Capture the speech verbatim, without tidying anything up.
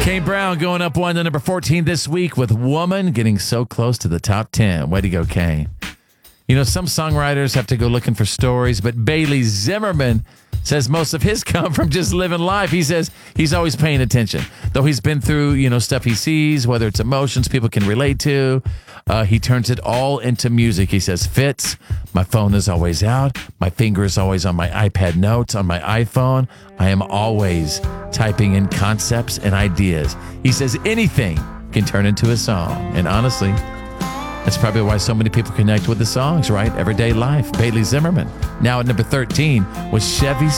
Kane Brown going up one to number fourteen this week with Woman, getting so close to the top ten. Way to go, Kane. You know, some songwriters have to go looking for stories, but Bailey Zimmerman says most of his come from just living life. He says he's always paying attention. Though he's been through, you know, stuff he sees, whether it's emotions people can relate to, uh, he turns it all into music. He says, Fitz, my phone is always out. My finger is always on my iPad notes, on my iPhone. I am always typing in concepts and ideas. He says anything can turn into a song. And honestly, that's probably why so many people connect with the songs, right? Everyday life. Bailey Zimmerman. Now at number thirteen was Chevy